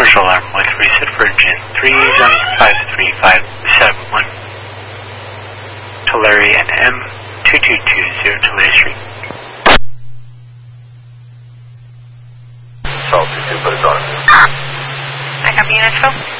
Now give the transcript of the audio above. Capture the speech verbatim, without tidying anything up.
partial alarm with reset for engine three seven five three five seven one. Tulare and M two two two zero Tulare Street. Salt two two, put us on. I copy unit twelve.